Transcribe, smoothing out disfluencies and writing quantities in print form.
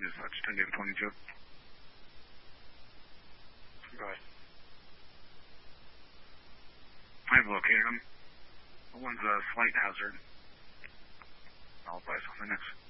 dispatch, 10 David 22. Go ahead. I've located him. One's a slight hazard. I'll advise something next.